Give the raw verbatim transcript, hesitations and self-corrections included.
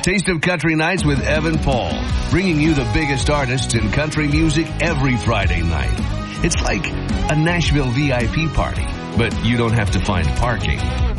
Taste of Country Nights with Evan Paul, bringing you the biggest artists in country music every Friday night. It's like a Nashville V I P party, but you don't have to find parking.